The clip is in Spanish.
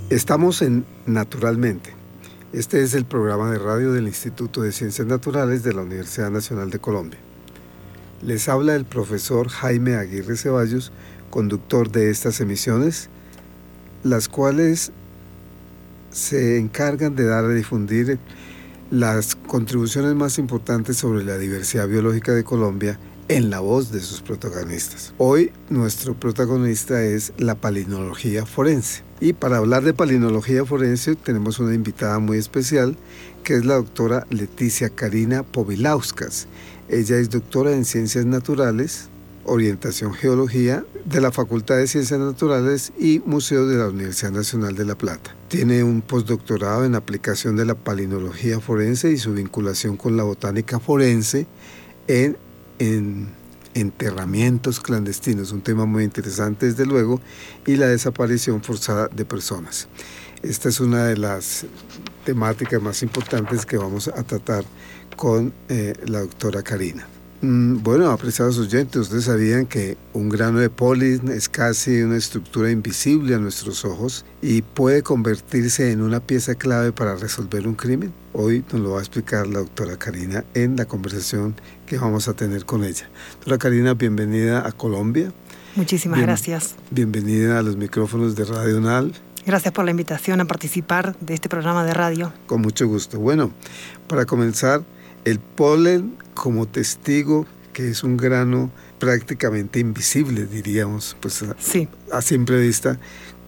Estamos en Naturalmente. Este es el programa de radio del Instituto de Ciencias Naturales de la Universidad Nacional de Colombia. Les habla el profesor Jaime Aguirre Ceballos, conductor de estas emisiones, las cuales se encargan de dar a difundir las contribuciones más importantes sobre la diversidad biológica de Colombia en la voz de sus protagonistas. Hoy nuestro protagonista es la palinología forense. Y para hablar de palinología forense tenemos una invitada muy especial, que es la doctora Leticia Karina Povilauskas. Ella es doctora en Ciencias Naturales, Orientación Geología de la Facultad de Ciencias Naturales y Museo de la Universidad Nacional de La Plata. Tiene un postdoctorado en aplicación de la palinología forense y su vinculación con la botánica forense en enterramientos clandestinos, un tema muy interesante desde luego, y la desaparición forzada de personas. Esta es una de las temáticas más importantes que vamos a tratar con la doctora Karina. Bueno, apreciados oyentes, ustedes sabían que un grano de polen es casi una estructura invisible a nuestros ojos y puede convertirse en una pieza clave para resolver un crimen. Hoy nos lo va a explicar la doctora Karina en la conversación que vamos a tener con ella. Doctora Karina, bienvenida a Colombia. Muchísimas gracias. Bienvenida a los micrófonos de Radio UNAL. Gracias por la invitación a participar de este programa de radio. Con mucho gusto. Bueno, para comenzar, el polen como testigo, que es un grano prácticamente invisible, diríamos, pues sí, a simple vista.